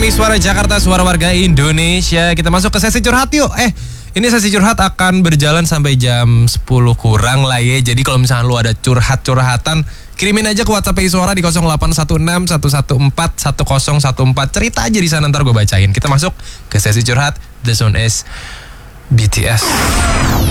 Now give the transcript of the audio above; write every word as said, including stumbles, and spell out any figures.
M I Suara Jakarta, suara warga Indonesia. Kita masuk ke sesi curhat yuk. Eh, ini sesi curhat akan berjalan sampai jam sepuluh kurang lah ya. Jadi kalau misalnya lu ada curhat-curhatan, kirimin aja ke WhatsApp M I Suara di nol delapan satu enam satu satu empat satu nol satu empat. Cerita aja di sana, ntar gue bacain. Kita masuk ke sesi curhat. The Zone is B T S.